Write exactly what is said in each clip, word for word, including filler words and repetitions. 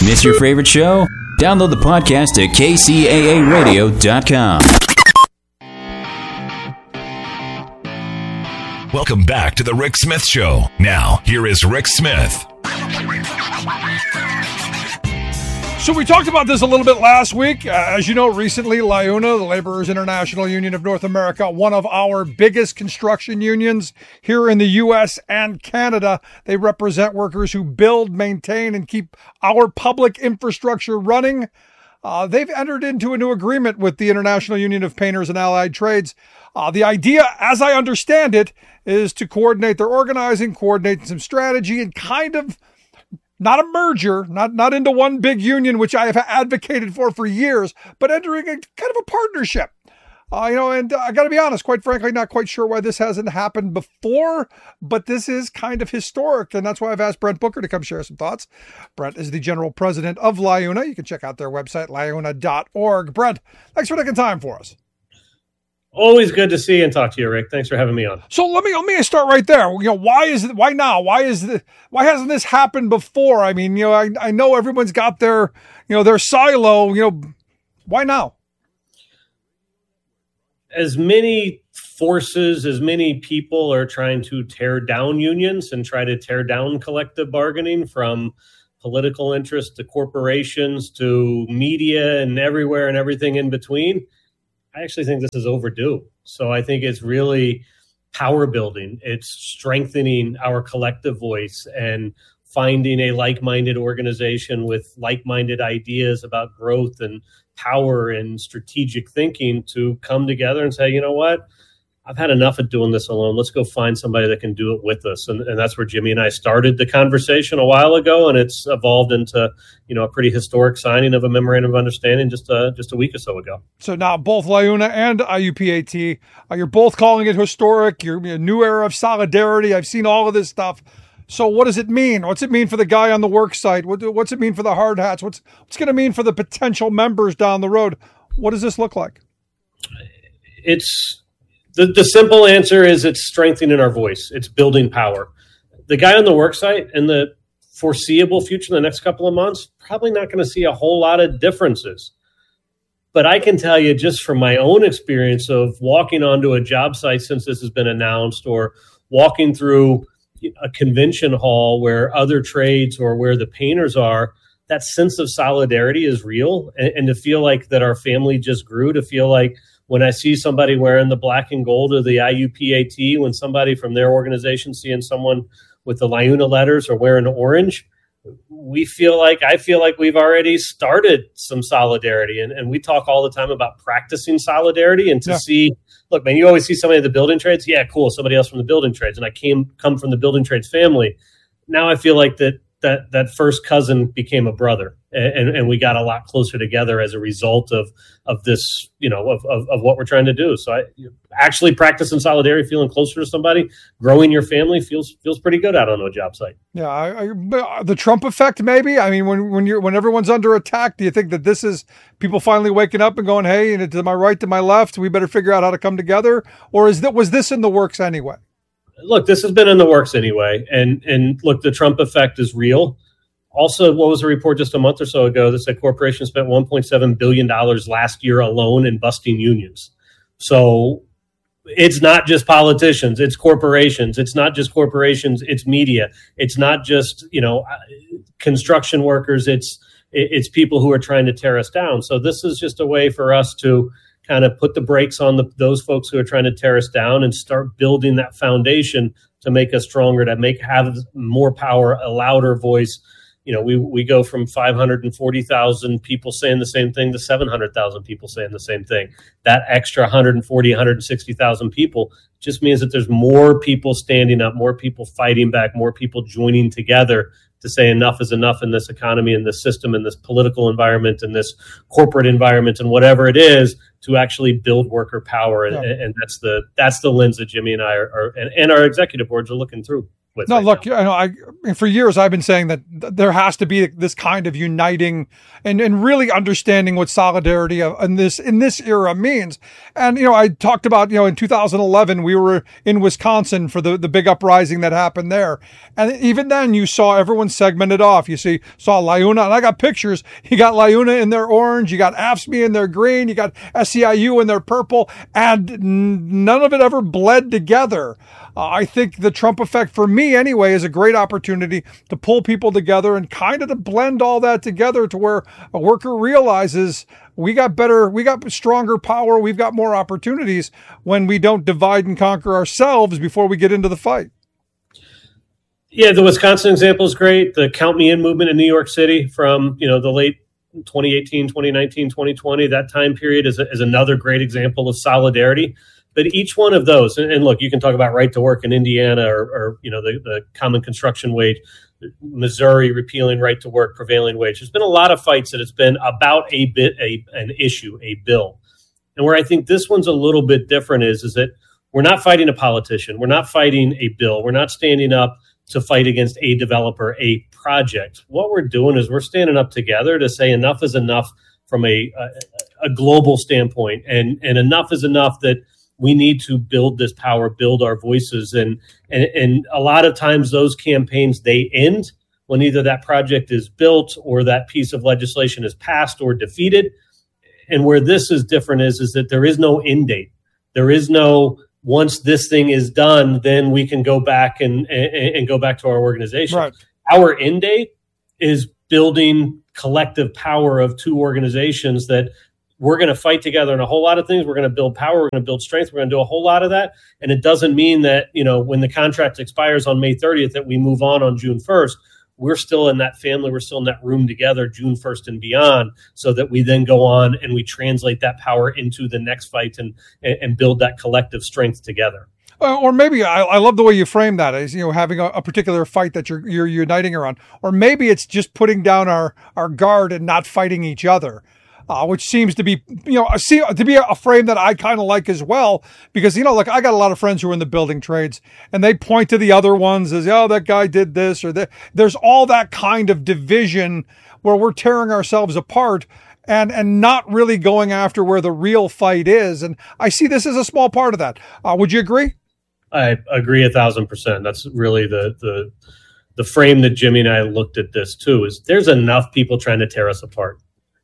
Miss your favorite show? Download the podcast at K C A A radio dot com. Welcome back to the Rick Smith Show. Now, here is Rick Smith. So we talked about this a little bit last week. Uh, as you know, recently, LIUNA, the Laborers International Union of North America, one of our biggest construction unions here in the U S and Canada. They represent workers who build, maintain, and keep our public infrastructure running. Uh, they've entered into a new agreement with the International Union of Painters and Allied Trades. Uh, the idea, as I understand it, is to coordinate their organizing, coordinate some strategy, and kind of not a merger, not, not into one big union, which I have advocated for for years, but entering a kind of a partnership. Uh, you know, and uh, I got to be honest, quite frankly, not quite sure why this hasn't happened before, but this is kind of historic, and that's why I've asked Brent Booker to come share some thoughts. Brent is the general president of LIUNA. You can check out their website, liuna dot org. Brent, thanks for taking time for us. Always good to see and talk to you, Rick. Thanks for having me on. So let me let me start right there. You know, why is it? Why now? Why is the? Why hasn't this happened before? I mean, you know, I I know everyone's got their, you know, their silo. You know, why now? As many forces, as many people are trying to tear down unions and try to tear down collective bargaining, from political interest to corporations to media and everywhere and everything in between, I actually think this is overdue. So I think it's really power building. It's strengthening our collective voice and finding a like-minded organization with like-minded ideas about growth and power and strategic thinking to come together and say, you know what, I've had enough of doing this alone. Let's go find somebody that can do it with us. And, and that's where Jimmy and I started the conversation a while ago, and it's evolved into, you know, a pretty historic signing of a memorandum of understanding just a, just a week or so ago. So now both LIUNA and I U P A T, uh, you're both calling it historic. You're a new era of solidarity. I've seen all of this stuff. So what does it mean? What's it mean for the guy on the work site? What, what's it mean for the hard hats? What's what's going to mean for the potential members down the road? What does this look like? It's the, the simple answer is it's strengthening our voice. It's building power. The guy on the work site in the foreseeable future, in the next couple of months, probably not going to see a whole lot of differences. But I can tell you just from my own experience of walking onto a job site since this has been announced, or walking through a convention hall where other trades or where the painters are, that sense of solidarity is real. And, and to feel like that our family just grew, to feel like when I see somebody wearing the black and gold of the I U P A T, when somebody from their organization seeing someone with the LIUNA letters or wearing orange, we feel like, I feel like we've already started some solidarity. And, and we talk all the time about practicing solidarity, and to yeah. see, look, man, you always see somebody in the building trades. Yeah, cool. Somebody else from the building trades. And I came, come from the building trades family. Now I feel like that, that, that first cousin became a brother, and, and we got a lot closer together as a result of, of this, you know, of, of, of what we're trying to do. So I actually practicing solidarity, feeling closer to somebody, growing your family feels, feels pretty good out on a job site. Yeah. I, I, the Trump effect, maybe. I mean, when, when you're, when everyone's under attack, do you think that this is people finally waking up and going, hey, to my right, to my left, we better figure out how to come together? Or is that, was this in the works anyway? Look, this has been in the works anyway. And, and look, the Trump effect is real. Also, what was a report just a month or so ago that said corporations spent one point seven billion dollars last year alone in busting unions. So it's not just politicians, it's corporations. It's not just corporations, it's media. It's not just, you know, construction workers. It's, it's people who are trying to tear us down. So this is just a way for us to kind of put the brakes on the, those folks who are trying to tear us down and start building that foundation to make us stronger, to make have more power, a louder voice. You know, we we go from five hundred forty thousand people saying the same thing to seven hundred thousand people saying the same thing. That extra one hundred forty, one hundred sixty thousand people just means that there's more people standing up, more people fighting back, more people joining together to say enough is enough in this economy, in this system, in this political environment, in this corporate environment, and whatever it is, to actually build worker power. And, yeah. and that's the that's the lens that Jimmy and I are, are and, and our executive boards are looking through. with. No, right look, now. you know, I for years I've been saying that th- there has to be this kind of uniting and, and really understanding what solidarity of, in this in this era means. And you know, I talked about, you know, in two thousand eleven we were in Wisconsin for the, the big uprising that happened there, and even then you saw everyone segmented off. You see, saw LiUNA, and I got pictures. You got LiUNA in their orange, you got A F S C M E in their green, you got S E I U in their purple, and n- none of it ever bled together. Uh, I think the Trump effect, for me anyway, is a great opportunity to pull people together and kind of to blend all that together to where a worker realizes we got better, we got stronger power, we've got more opportunities when we don't divide and conquer ourselves before we get into the fight. Yeah, the Wisconsin example is great. The Count Me In movement in New York City from, you know, the late twenty eighteen, twenty nineteen, twenty twenty, that time period is, a, is another great example of solidarity. But each one of those, and, and look, you can talk about right to work in Indiana or, or you know, the, the common construction wage, Missouri repealing right to work, prevailing wage. There's been a lot of fights that it's been about a bit, a an issue, a bill. And where I think this one's a little bit different is, is that we're not fighting a politician. We're not fighting a bill. We're not standing up to fight against a developer, a project. What we're doing is we're standing up together to say enough is enough from a, a, a global standpoint, and, and enough is enough that we need to build this power, build our voices. And, and, and a lot of times those campaigns, they end when either that project is built or that piece of legislation is passed or defeated. And where this is different is, is that there is no end date. There is no, once this thing is done, then we can go back and, and, and go back to our organization. Right. Our end date is building collective power of two organizations that we're going to fight together on a whole lot of things. We're going to build power. We're going to build strength. We're going to do a whole lot of that. And it doesn't mean that, you know, when the contract expires on May thirtieth, that we move on on June first. We're still in that family. We're still in that room together, June first and beyond, so that we then go on and we translate that power into the next fight and, and build that collective strength together. Uh, or maybe I, I love the way you frame that as, you know, having a, a particular fight that you're you're uniting around. Or maybe it's just putting down our, our guard and not fighting each other. Uh, which seems to be, you know, a, see, to be a frame that I kind of like as well, because, you know, like I got a lot of friends who are in the building trades and they point to the other ones as, oh, that guy did this or that. There's all that kind of division where we're tearing ourselves apart and, and not really going after where the real fight is. And I see this as a small part of that. Uh, would you agree? I agree a thousand percent. That's really the, the, the frame that Jimmy and I looked at this too, is there's enough people trying to tear us apart.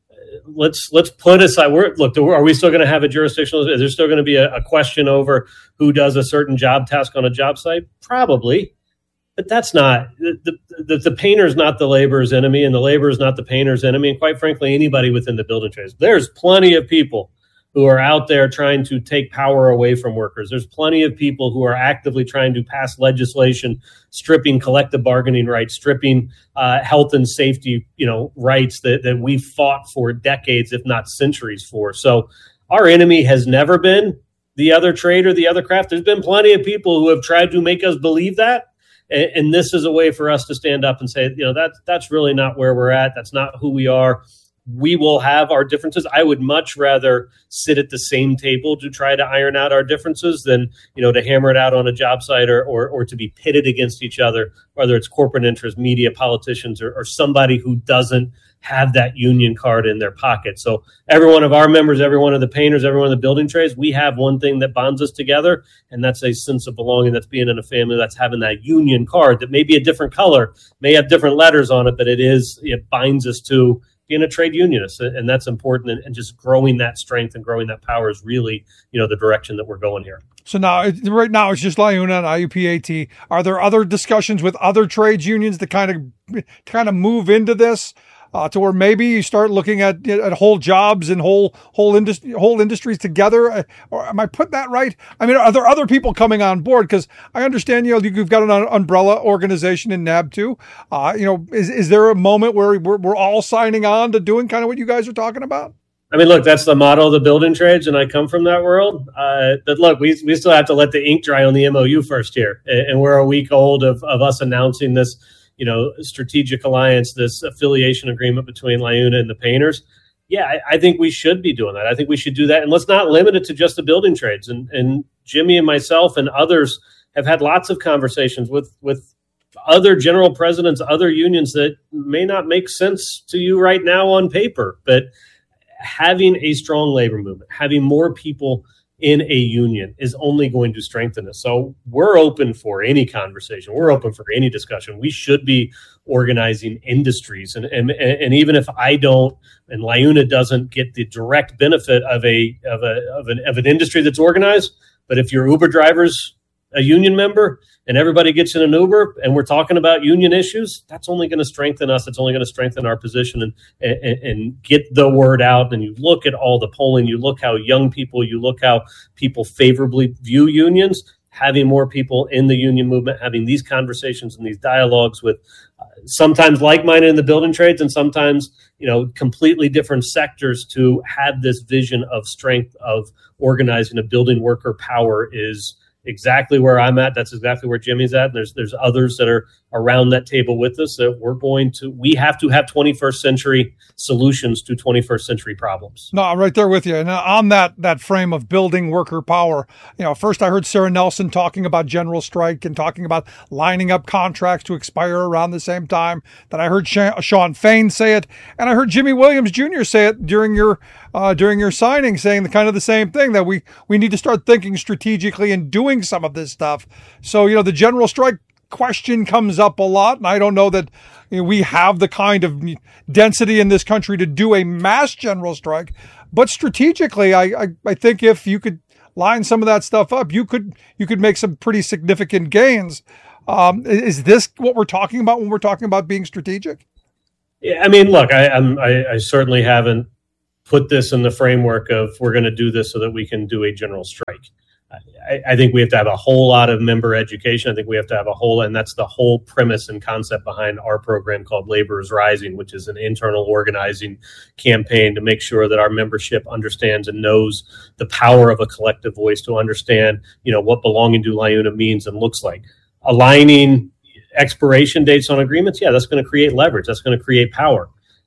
Let's let's put aside. We're, look, are we still going to have a jurisdictional? Is there still going to be a, a question over who does a certain job task on a job site? Probably, but that's not the the, the painter is not the laborer's enemy, and the laborer is not the painter's enemy. And quite frankly, anybody within the building trades, there's plenty of people who are out there trying to take power away from workers. There's plenty of people who are actively trying to pass legislation, stripping collective bargaining rights, stripping uh, health and safety, you know, rights that, that we've fought for decades, if not centuries for. So our enemy has never been the other trade or the other craft. There's been plenty of people who have tried to make us believe that. And, and this is a way for us to stand up and say, you know, that, that's really not where we're at. That's not who we are. We will have our differences. I would much rather sit at the same table to try to iron out our differences than, you know, to hammer it out on a job site or or, or to be pitted against each other, whether it's corporate interests, media, politicians, or, or somebody who doesn't have that union card in their pocket. So every one of our members, every one of the painters, every one of the building trades, we have one thing that bonds us together, and that's a sense of belonging. That's being in a family. That's having that union card that may be a different color, may have different letters on it, but it is it binds us to being a trade unionist, and that's important. And, and just growing that strength and growing that power is really, you know, the direction that we're going here. So now, right now, it's just LiUNA and I U P A T. Are there other discussions with other trades unions to kind of kind of move into this? Uh, to where maybe you start looking at at whole jobs and whole whole industry whole industries together, or am I putting that right? I mean, are there other people coming on board? Because I understand, you know, you've got an umbrella organization in N A B too. Uh, you know, is is there a moment where we're we're all signing on to doing kind of what you guys are talking about? I mean, look, that's the motto of the building trades, and I come from that world. Uh, but look, we we still have to let the ink dry on the M O U first here, and we're a week old of of us announcing this, you know, strategic alliance, this affiliation agreement between LiUNA and the painters. Yeah, I, I think we should be doing that. I think we should do that. And let's not limit it to just the building trades. And, and Jimmy and myself and others have had lots of conversations with, with other general presidents, other unions that may not make sense to you right now on paper, but having a strong labor movement, having more people in a union is only going to strengthen us. So we're open for any conversation. We're open for any discussion. We should be organizing industries. And, and, and even if I don't, and LiUNA doesn't get the direct benefit of a, of a, of an, of an industry that's organized, but if your Uber driver's a union member and everybody gets in an Uber and we're talking about union issues, that's only going to strengthen us. It's only going to strengthen our position and, and, and get the word out. And you look at all the polling, you look how young people, you look how people favorably view unions, having more people in the union movement, having these conversations and these dialogues with uh, sometimes like-minded in the building trades and sometimes, you know, completely different sectors to have this vision of strength of organizing a building worker power is exactly where I'm at. That's exactly where Jimmy's at. And there's there's others that are around that table with us that we're going to, we have to have twenty-first century solutions to twenty-first century problems. No, I'm right there with you. And on that that frame of building worker power, you know, first I heard Sarah Nelson talking about general strike and talking about lining up contracts to expire around the same time. Then I heard Shawn Fain say it, and I heard Jimmy Williams Junior say it during your uh, during your signing, saying the kind of the same thing, that we we need to start thinking strategically and doing some of this stuff. So, you know, the general strike question comes up a lot, and I don't know that you know, we have the kind of density in this country to do a mass general strike, but strategically, I, I, I think if you could line some of that stuff up, you could you could make some pretty significant gains. Um, is this what we're talking about when we're talking about being strategic? Yeah, I mean, look, I, I'm, I, I certainly haven't put this in the framework of we're going to do this so that we can do a general strike. I, I think we have to have a whole lot of member education. I think we have to have a whole, and that's the whole premise and concept behind our program called Labor is Rising, which is an internal organizing campaign to make sure that our membership understands and knows the power of a collective voice, to understand, you know, what belonging to LiUNA means and looks like. Aligning expiration dates on agreements, yeah, that's going to create leverage. That's going to create power.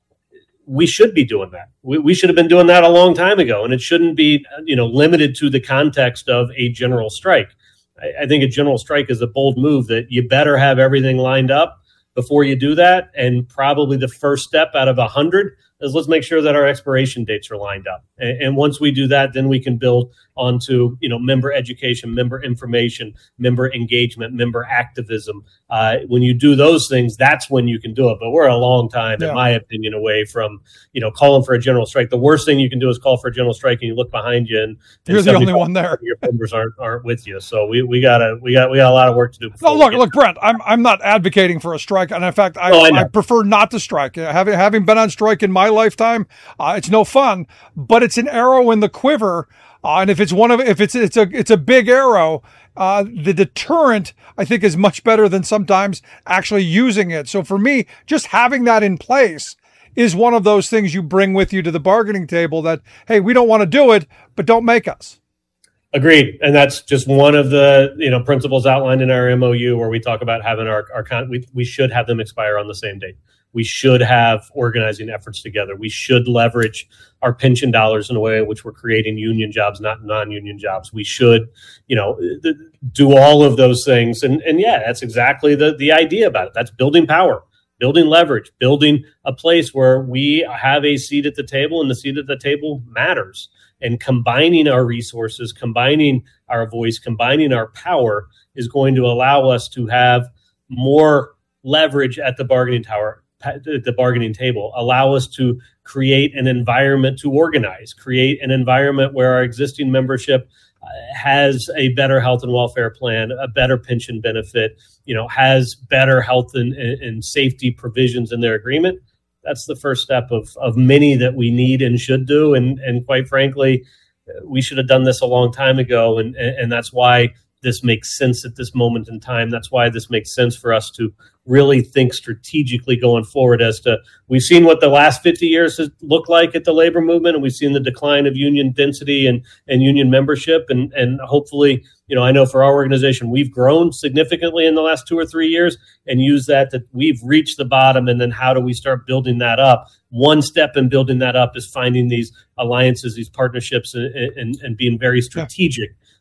We should be doing that. We, we should have been doing that a long time ago, and it shouldn't be, you know, limited to the context of a general strike. I, I think a general strike is a bold move that you better have everything lined up before you do that, and probably the first step out of a hundred is let's make sure that our expiration dates are lined up. And, and once we do that, then we can build onto, you know, member education, member information, member engagement, member activism. Uh, when you do those things, that's when you can do it. But we're a long time, yeah. in my opinion, away from, you know, calling for a general strike. The worst thing you can do is call for a general strike and you look behind you and, and you're the only one there. Your members aren't aren't with you. So we we gotta we got we got a lot of work to do. No, look, look, Brent. I'm I'm not advocating for a strike, and in fact, I, oh, I, I prefer not to strike. Having having been on strike in my lifetime, uh, it's no fun, but it's an arrow in the quiver. Uh, and if it's one of if it's it's a it's a big arrow, uh, the deterrent I think is much better than sometimes actually using it. So for me, just having that in place is one of those things you bring with you to the bargaining table. That hey, we don't want to do it, but don't make us. Agreed, and that's just one of the you know principles outlined in our M O U, where we talk about having our our con- we we should have them expire on the same date. We should have organizing efforts together. We should leverage our pension dollars in a way in which we're creating union jobs, not non-union jobs. We should, you know, th- do all of those things. And, and yeah, that's exactly the, the idea about it. That's building power, building leverage, building a place where we have a seat at the table, and the seat at the table matters. And combining our resources, combining our voice, combining our power is going to allow us to have more leverage at the bargaining tower. the bargaining table, allow us to create an environment to organize, create an environment where our existing membership uh, has a better health and welfare plan, a better pension benefit, you know, has better health and, and safety provisions in their agreement. That's the first step of of many that we need and should do. And, and quite frankly, we should have done this a long time ago. And, and that's why this makes sense at this moment in time. That's why this makes sense for us to really think strategically going forward as to, we've seen what the last fifty years has looked like at the labor movement, and we've seen the decline of union density and, and union membership. And, and hopefully, you know, I know for our organization, we've grown significantly in the last two or three years and use that, that we've reached the bottom. And then how do we start building that up? One step in building that up is finding these alliances, these partnerships, and, and, and being very strategic. Yeah.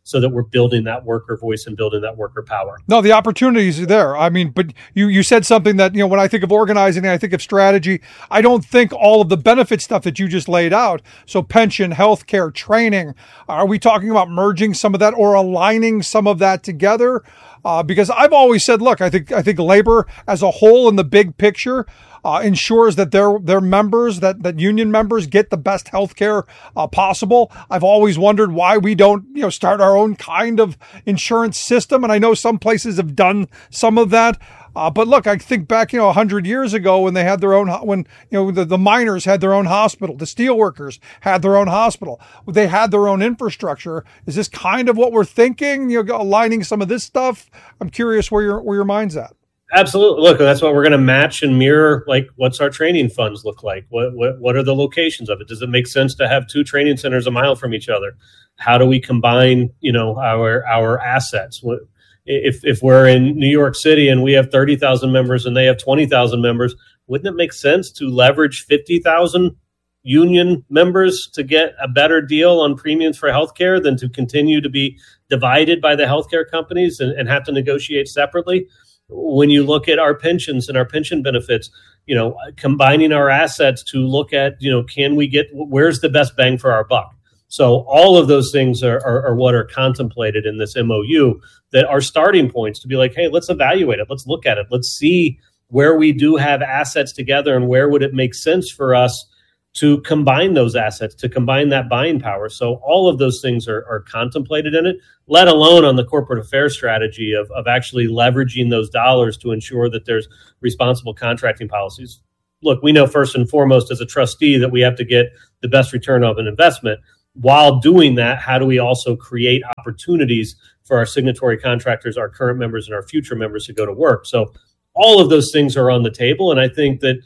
so that we're building that worker voice and building that worker power. No, the opportunities are there. I mean, but you, you said something that, you know, when I think of organizing, I think of strategy. I don't think all of the benefit stuff that you just laid out. So pension, healthcare, training, are we talking about merging some of that or aligning some of that together? Uh, because I've always said, look, I think I think labor as a whole in the big picture uh, ensures that their their members, that that union members, get the best health care uh, possible. I've always wondered why we don't, you know, start our own kind of insurance system, and I know some places have done some of that. Uh, but look, I think back, you know, a hundred years ago when they had their own, when, you know, the, the miners had their own hospital, the steel workers had their own hospital, they had their own infrastructure. Is this kind of what we're thinking? You know, aligning some of this stuff? I'm curious where your, where your mind's at. Absolutely. Look, that's what we're going to match and mirror. Like, what's our training funds look like? What, what, what are the locations of it? Does it make sense to have two training centers a mile from each other? How do we combine, you know, our, our assets? What, If if we're in New York City and we have thirty thousand members and they have twenty thousand members, wouldn't it make sense to leverage fifty thousand union members to get a better deal on premiums for healthcare than to continue to be divided by the healthcare companies and, and have to negotiate separately? When you look at our pensions and our pension benefits, you know, combining our assets to look at, you know, can we get, where's the best bang for our buck? So all of those things are, are, are what are contemplated in this M O U that are starting points to be like, hey, let's evaluate it. Let's look at it. Let's see where we do have assets together and where would it make sense for us to combine those assets, to combine that buying power. So all of those things are, are contemplated in it, let alone on the corporate affairs strategy of, of actually leveraging those dollars to ensure that there's responsible contracting policies. Look, we know first and foremost as a trustee that we have to get the best return of an investment. While doing that, how do we also create opportunities for our signatory contractors, our current members, and our future members to go to work? So all of those things are on the table. And I think that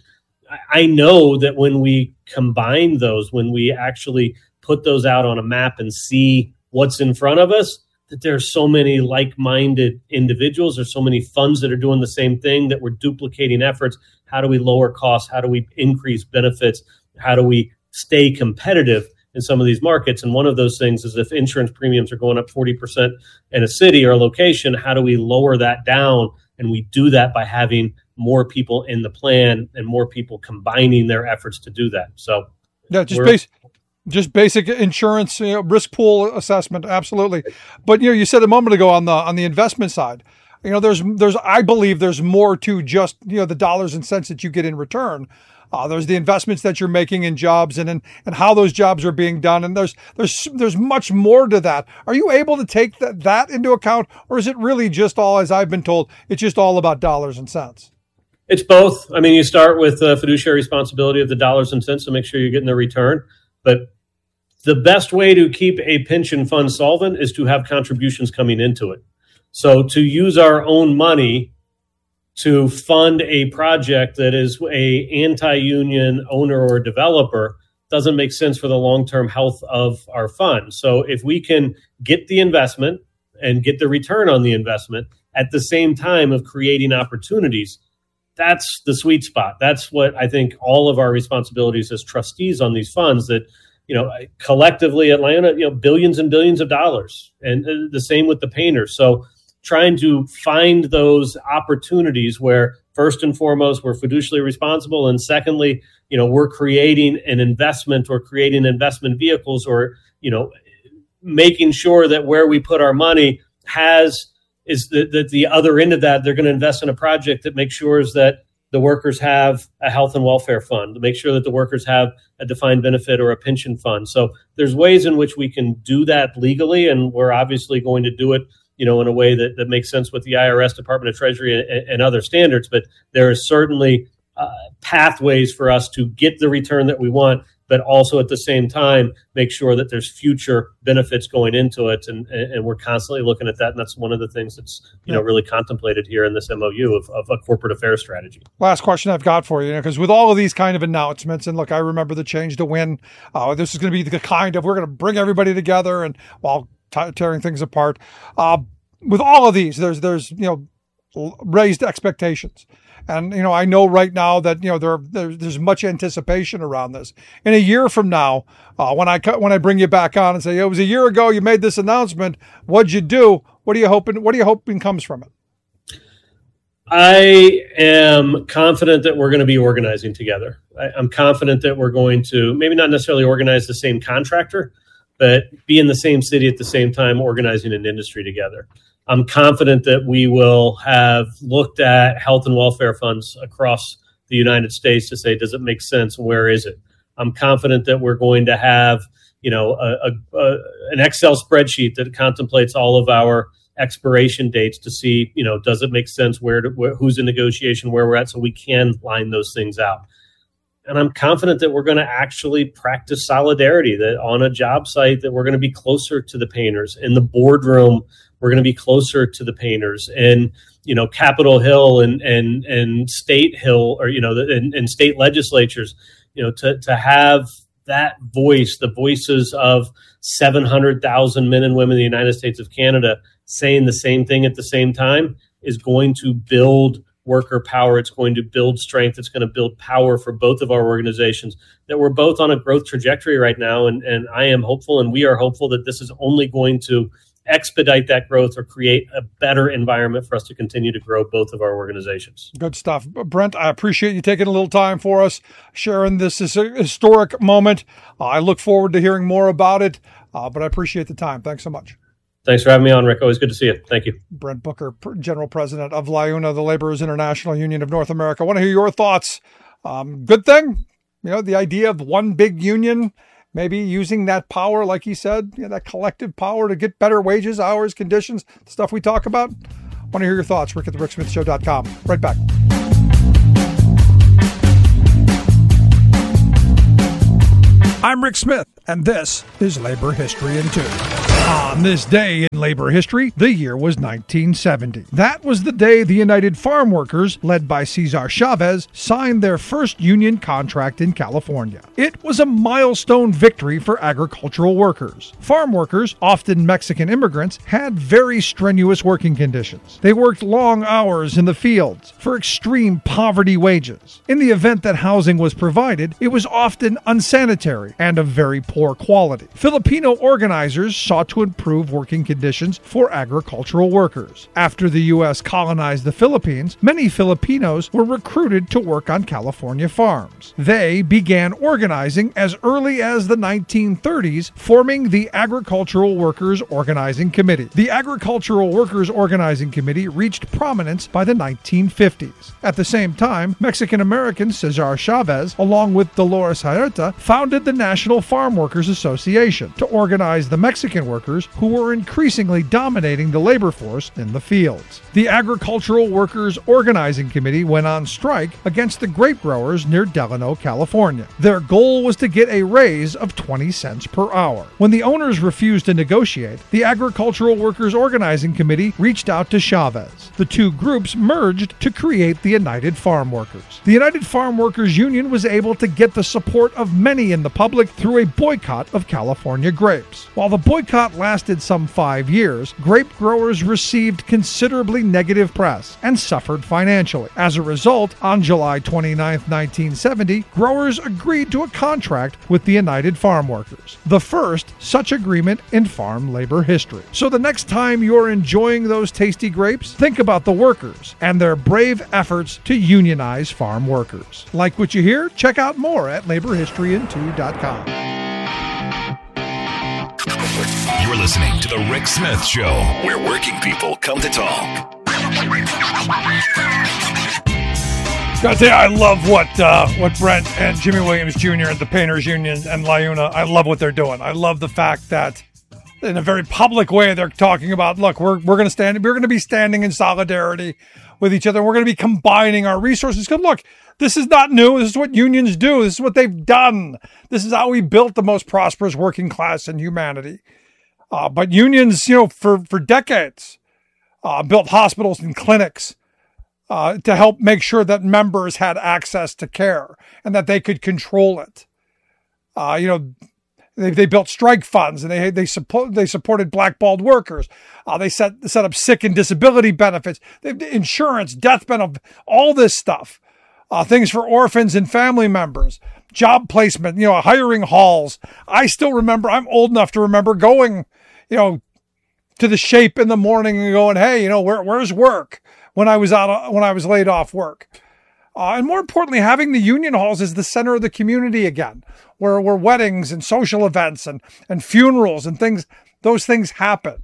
I know that when we combine those, when we actually put those out on a map and see what's in front of us, that there are so many like-minded individuals. There's so many funds that are doing the same thing, that we're duplicating efforts. How do we lower costs? How do we increase benefits? How do we stay competitive in some of these markets? And one of those things is if insurance premiums are going up forty percent in a city or a location, how do we lower that down? And we do that by having more people in the plan and more people combining their efforts to do that. So yeah, just basic, just basic insurance, you know, risk pool assessment. Absolutely. But, you know, you said a moment ago on the, on the investment side, you know, there's, there's, I believe there's more to just, you know, the dollars and cents that you get in return. Uh, there's the investments that you're making in jobs and, and and how those jobs are being done. And there's there's there's much more to that. Are you able to take that, that into account, or is it really just all, as I've been told, it's just all about dollars and cents? It's both. I mean, you start with the fiduciary responsibility of the dollars and cents to make sure you're getting the return. But the best way to keep a pension fund solvent is to have contributions coming into it. So to use our own money to fund a project that is a anti-union owner or developer doesn't make sense for the long-term health of our fund. So if we can get the investment and get the return on the investment at the same time of creating opportunities, that's the sweet spot. That's what I think all of our responsibilities as trustees on these funds, that, you know, collectively at Liona, you know, billions and billions of dollars, and the same with the painters. So trying to find those opportunities where first and foremost, we're fiduciarily responsible. And secondly, you know, we're creating an investment or creating investment vehicles, or, you know, making sure that where we put our money has is that the, the other end of that, they're going to invest in a project that makes sure that the workers have a health and welfare fund, to make sure that the workers have a defined benefit or a pension fund. So there's ways in which we can do that legally, and we're obviously going to do it, you know, in a way that, that makes sense with the I R S, Department of Treasury, and, and other standards. But there is certainly uh, pathways for us to get the return that we want, but also at the same time, make sure that there's future benefits going into it. And, and we're constantly looking at that. And that's one of the things that's, you know, really contemplated here in this M O U of, of a corporate affairs strategy. Last question I've got for you, because you know, with all of these kind of announcements, and look, I remember the Change to Win. Uh, this is going to be the kind of, we're going to bring everybody together and while t- tearing things apart. Uh, with all of these, there's, there's, you know, raised expectations. And, you know, I know right now that, you know, there, there there's much anticipation around this. In a year from now, uh, when I when I bring you back on and say, it was a year ago you made this announcement, what'd you do? What are you hoping, what are you hoping comes from it? I am confident that we're going to be organizing together. I, I'm confident that we're going to maybe not necessarily organize the same contractor, but be in the same city at the same time, organizing an industry together. I'm confident that we will have looked at health and welfare funds across the United States to say, does it make sense? Where is it? I'm confident that we're going to have, you know, a, a, a, an Excel spreadsheet that contemplates all of our expiration dates to see, you know, does it make sense? Where, to, where who's in negotiation, where we're at, so we can line those things out. And I'm confident that we're going to actually practice solidarity, that on a job site that we're going to be closer to the painters. In the boardroom, we're going to be closer to the painters. And, you know, Capitol Hill and and and State Hill, or, you know, and, and state legislatures, you know, to, to have that voice, the voices of seven hundred thousand men and women in the United States of Canada saying the same thing at the same time is going to build worker power. It's going to build strength. It's going to build power for both of our organizations, that we're both on a growth trajectory right now. And, and I am hopeful, and we are hopeful, that this is only going to expedite that growth or create a better environment for us to continue to grow both of our organizations. Good stuff. Brent, I appreciate you taking a little time for us, sharing this historic moment. Uh, I look forward to hearing more about it, uh, but I appreciate the time. Thanks so much. Thanks for having me on, Rick. Always good to see you. Thank you. Brent Booker, General President of LIUNA, the Laborers International Union of North America. I want to hear your thoughts. Um, good thing, you know, the idea of one big union, maybe using that power, like he said, you know, that collective power to get better wages, hours, conditions, the stuff we talk about. I want to hear your thoughts. Rick at the rick smith show dot com. Right back. I'm Rick Smith, and this is Labor History in Two. On this day in labor history, the year was nineteen seventy. That was the day the United Farm Workers, led by Cesar Chavez, signed their first union contract in California. It was a milestone victory for agricultural workers. Farm workers, often Mexican immigrants, had very strenuous working conditions. They worked long hours in the fields for extreme poverty wages. In the event that housing was provided, it was often unsanitary and of very poor quality. Filipino organizers sought to improve working conditions for agricultural workers. After the U S colonized the Philippines, many Filipinos were recruited to work on California farms. They began organizing as early as the nineteen thirties, forming the Agricultural Workers Organizing Committee. The Agricultural Workers Organizing Committee reached prominence by the nineteen fifties. At the same time, Mexican-American Cesar Chavez, along with Dolores Huerta, founded the National Farm Workers Association to organize the Mexican workers who were increasingly dominating the labor force in the fields. The Agricultural Workers Organizing Committee went on strike against the grape growers near Delano, California. Their goal was to get a raise of twenty cents per hour. When the owners refused to negotiate, the Agricultural Workers Organizing Committee reached out to Chavez. The two groups merged to create the United Farm Workers. The United Farm Workers Union was able to get the support of many in the public through a boycott of California grapes. While the boycott lasted some five years, grape growers received considerably negative press and suffered financially. As a result, on July twenty-ninth, nineteen seventy, growers agreed to a contract with the United Farm Workers, the first such agreement in farm labor history. So the next time you're enjoying those tasty grapes, think about the workers and their brave efforts to unionize farm workers. Like what you hear? Check out more at labor history in two dot com. You're listening to The Rick Smith Show, where working people come to talk. Gotta say, I love what uh, what Brent and Jimmy Williams Junior at the Painters Union and LIUNA, I love what they're doing. I love the fact that in a very public way, they're talking about, look, we're we're gonna stand, we're gonna be standing in solidarity with each other. We're gonna be combining our resources. Because look, this is not new. This is what unions do. This is what they've done. This is how we built the most prosperous working class in humanity. Uh, but unions, you know, for, for decades, uh, built hospitals and clinics uh, to help make sure that members had access to care and that they could control it. Uh, you know, They, they built strike funds, and they they support they supported blackballed workers. Uh, they set set up sick and disability benefits, they, insurance, death benefit, all this stuff. Uh, things for orphans and family members, job placement, you know, hiring halls. I still remember. I'm old enough to remember going, you know, to the Shape in the morning and going, hey, you know, where where's work when I was out when I was laid off work. Uh, and more importantly, having the union halls as the center of the community again, where, where weddings and social events and, and funerals and things, those things happened.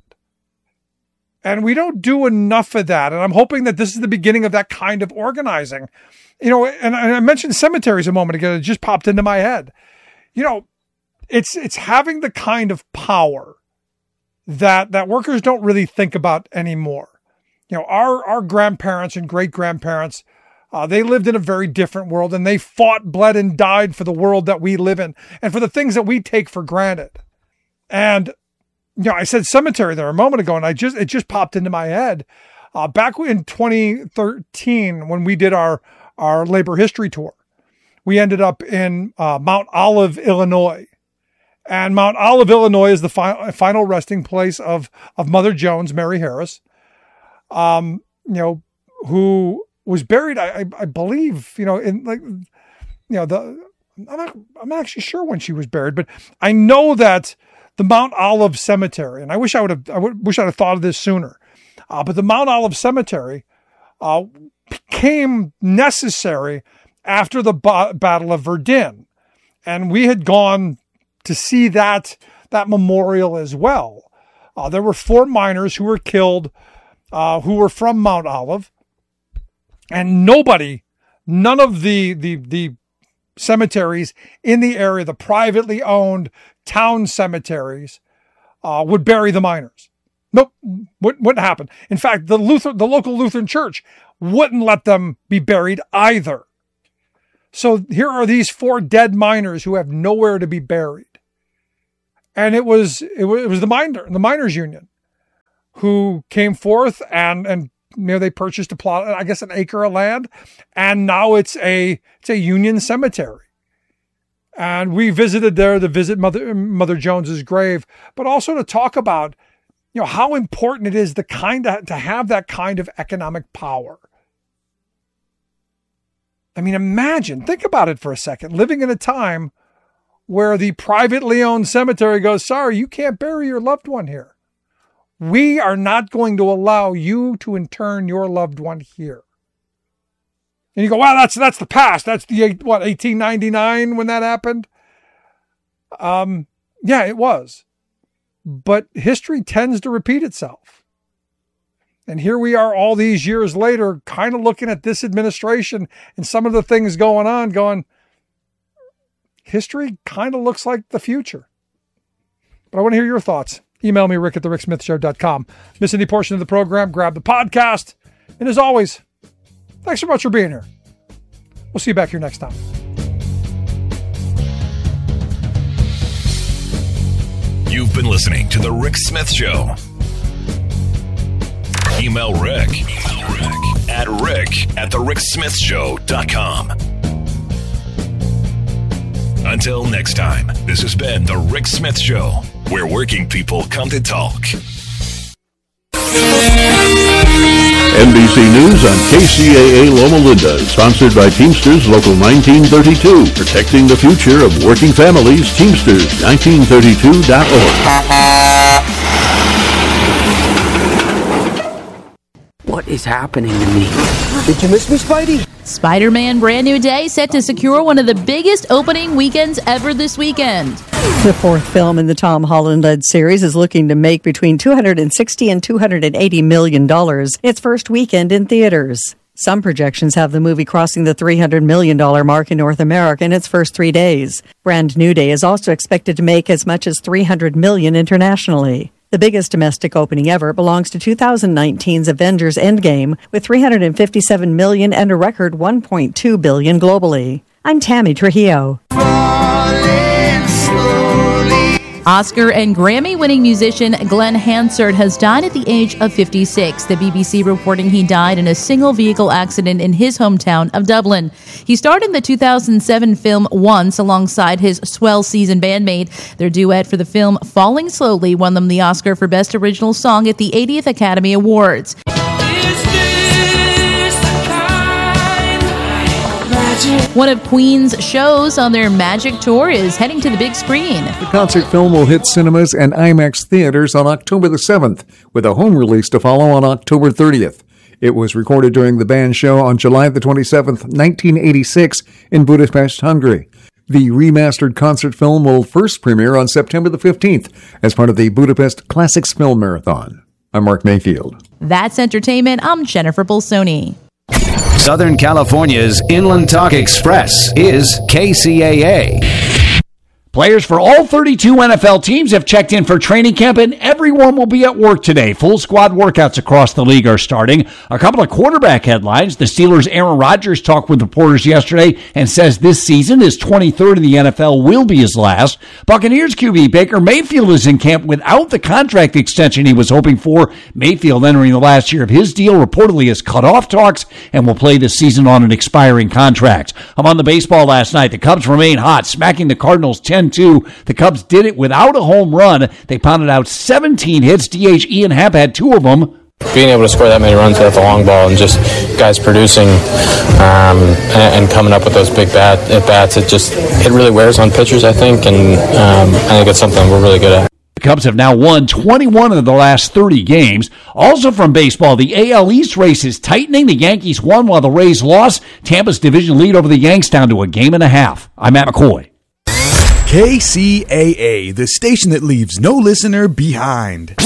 And we don't do enough of that. And I'm hoping that this is the beginning of that kind of organizing. You know, and, and I mentioned cemeteries a moment ago. It just popped into my head. You know, it's it's having the kind of power that that workers don't really think about anymore. You know, our, our grandparents and great-grandparents, Uh, they lived in a very different world, and they fought, bled, and died for the world that we live in and for the things that we take for granted. And, you know, I said cemetery there a moment ago, and I just, it just popped into my head. Uh, back in twenty thirteen, when we did our, our labor history tour, we ended up in uh, Mount Olive, Illinois. And Mount Olive, Illinois is the fi- final resting place of, of Mother Jones, Mary Harris, um, you know, who was buried, I, I believe, you know, in like, you know, the, I'm not, I'm not actually sure when she was buried, but I know that the Mount Olive Cemetery, and I wish I would have, I would, wish I'd have thought of this sooner, uh, but the Mount Olive Cemetery uh, became necessary after the ba- Battle of Verdun, and we had gone to see that that memorial as well. Uh, there were four miners who were killed, uh, who were from Mount Olive. And nobody, none of the, the, the cemeteries in the area, the privately owned town cemeteries, uh, would bury the miners. Nope, wouldn't, wouldn't happen. In fact, the Luther, the local Lutheran church wouldn't let them be buried either. So here are these four dead miners who have nowhere to be buried. And it was, it was, it was the miner, the miners union who came forth and, and, you know, they purchased a plot, I guess an acre of land, and now it's a it's a Union cemetery. And we visited there to visit Mother Mother Jones's grave, but also to talk about, you know, how important it is the kind of, to have that kind of economic power. I mean, imagine, think about it for a second, living in a time where the privately owned cemetery goes, sorry, you can't bury your loved one here. We are not going to allow you to intern your loved one here. And you go, wow, that's that's the past. That's the, what, eighteen ninety-nine when that happened? Um, yeah, it was. But history tends to repeat itself. And here we are all these years later, kind of looking at this administration and some of the things going on, going, history kind of looks like the future. But I want to hear your thoughts. Email me, rick at the rick smith show dot com. Miss any portion of the program, grab the podcast. And as always, thanks so much for being here. We'll see you back here next time. You've been listening to The Rick Smith Show. Email Rick, Email Rick at rick at the rick smith show dot com. Until next time, this has been The Rick Smith Show, where working people come to talk. N B C News on K C A A Loma Linda, sponsored by Teamsters Local nineteen thirty-two, protecting the future of working families. Teamsters nineteen thirty-two dot org. What is happening to me? Did you miss me, Spidey? Spider-Man Brand New Day set to secure one of the biggest opening weekends ever this weekend. The fourth film in the Tom Holland-led series is looking to make between two hundred sixty and two hundred eighty million dollars its first weekend in theaters. Some projections have the movie crossing the three hundred million dollars mark in North America in its first three days. Brand New Day is also expected to make as much as three hundred million dollars internationally. The biggest domestic opening ever belongs to two thousand nineteen's Avengers Endgame with three hundred fifty-seven million dollars and a record one point two billion dollars globally. I'm Tammy Trujillo. Falling slowly. Oscar and Grammy-winning musician Glenn Hansard has died at the age of fifty-six. The B B C reporting he died in a single-vehicle accident in his hometown of Dublin. He starred in the two thousand seven film Once alongside his swell seasoned bandmate. Their duet for the film Falling Slowly won them the Oscar for Best Original Song at the eightieth Academy Awards. One of Queen's shows on their Magic Tour is heading to the big screen. The concert film will hit cinemas and IMAX theaters on October the seventh, with a home release to follow on October thirtieth. It was recorded during the band show on July the twenty-seventh, nineteen eighty-six, in Budapest, Hungary. The remastered concert film will first premiere on September the fifteenth as part of the Budapest Classics Film Marathon. I'm Mark Mayfield. That's entertainment. I'm Jennifer Bolsoni. Southern California's Inland Talk Express is K C A A. Players for all thirty-two N F L teams have checked in for training camp, and everyone will be at work today. Full squad workouts across the league are starting. A couple of quarterback headlines. The Steelers' Aaron Rodgers talked with reporters yesterday and says this season, his twenty-third in the N F L, will be his last. Buccaneers Q B Baker Mayfield is in camp without the contract extension he was hoping for. Mayfield, entering the last year of his deal, reportedly has cut off talks and will play this season on an expiring contract. I'm on the baseball last night. The Cubs remain hot, smacking the Cardinals ten two. The Cubs did it without a home run. They pounded out seventeen hits. D H Ian Happ had two of them. Being able to score that many runs without the long ball and just guys producing um, and, and coming up with those big bat, at bats, it just it really wears on pitchers, I think, and um, I think it's something we're really good at. The Cubs have now won twenty-one of the last thirty games. Also from baseball, the A L East race is tightening. The Yankees won while the Rays lost. Tampa's division lead over the Yanks down to a game and a half. I'm Matt McCoy. K C A A, the station that leaves no listener behind.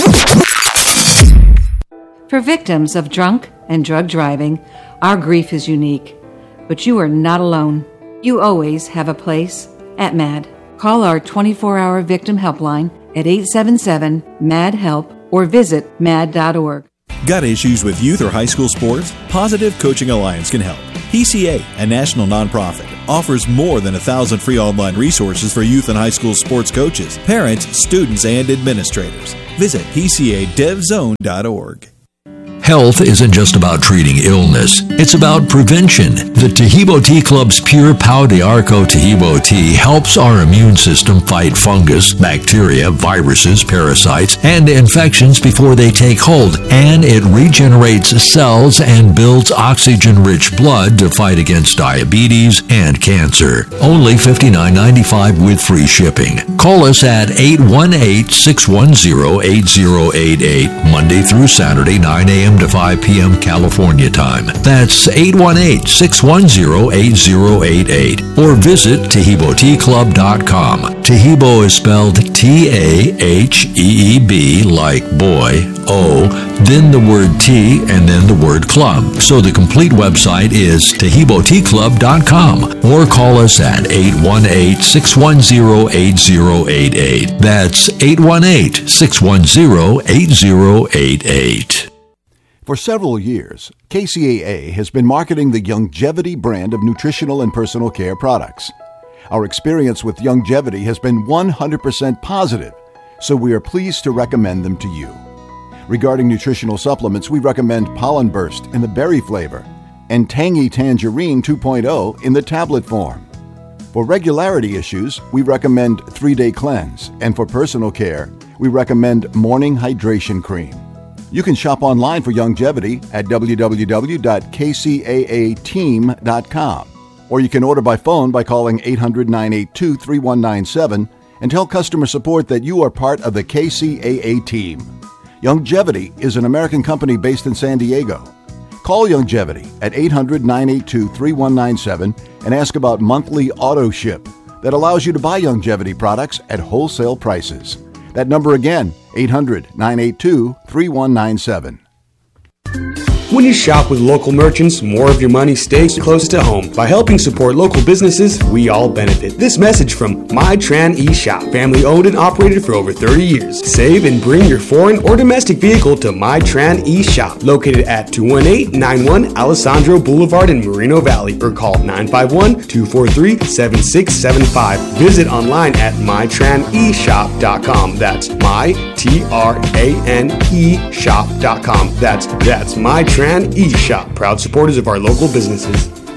For victims of drunk and drug driving, our grief is unique. But you are not alone. You always have a place at M A D. Call our twenty-four hour victim helpline at eight seven seven, M A D, HELP or visit M A D dot org. Got issues with youth or high school sports? Positive Coaching Alliance can help. P C A, a national nonprofit, offers more than a thousand free online resources for youth and high school sports coaches, parents, students, and administrators. Visit P C A dev zone dot org. Health isn't just about treating illness. It's about prevention. The Tahibo Tea Club's Pure Pau de Arco Tahibo tea helps our immune system fight fungus, bacteria, viruses, parasites, and infections before they take hold. And it regenerates cells and builds oxygen-rich blood to fight against diabetes and cancer. Only fifty-nine ninety-five with free shipping. Call us at eight one eight, six one zero, eight zero eight eight, Monday through Saturday, nine a.m. to five p.m. California time. That's eight one eight, six one zero, eight zero eight eight. Or visit Tahibo Tea Club dot com. Tahibo is spelled T A H E E B like boy, O, then the word tea, and then the word club. So the complete website is Tahibo Tea Club dot com. Or call us at eight one eight, six one zero, eight zero eight eight. That's eight one eight, six one zero, eight zero eight eight. For several years, K C A A has been marketing the Youngevity brand of nutritional and personal care products. Our experience with Youngevity has been one hundred percent positive, so we are pleased to recommend them to you. Regarding nutritional supplements, we recommend Pollen Burst in the berry flavor and Tangy Tangerine two point oh in the tablet form. For regularity issues, we recommend three day Cleanse, and for personal care, we recommend Morning Hydration Cream. You can shop online for Youngevity at w w w dot k c a a team dot com, or you can order by phone by calling eight hundred, nine eight two, three one nine seven and tell customer support that you are part of the K C A A team. Youngevity is an American company based in San Diego. Call Youngevity at eight hundred, nine eight two, three one nine seven and ask about monthly auto ship that allows you to buy Youngevity products at wholesale prices. That number again, eight hundred, nine eight two, three one nine seven. When you shop with local merchants, more of your money stays close to home. By helping support local businesses, we all benefit. This message from MyTran eShop, family owned and operated for over thirty years. Save and bring your foreign or domestic vehicle to MyTran eShop, located at two one eight nine one Alessandro Boulevard in Moreno Valley, or call nine five one, two four three, seven six seven five. Visit online at my tran e shop dot com. That's my T R A N E shop dot com. That's that's MyTran eShop, proud supporters of our local businesses.